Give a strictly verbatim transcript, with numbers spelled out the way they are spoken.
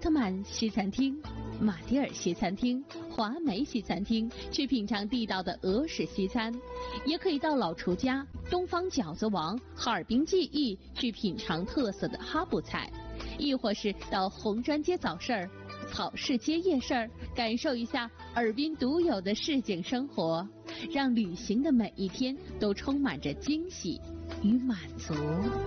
特曼西餐厅、马迭尔西餐厅、华梅西餐厅去品尝地道的俄式西餐，也可以到老厨家、东方饺子王、哈尔滨记忆去品尝特色的哈布菜，亦或是到红砖街早市儿、草市街夜市儿，感受一下尔滨独有的市井生活，让旅行的每一天都充满着惊喜与满足。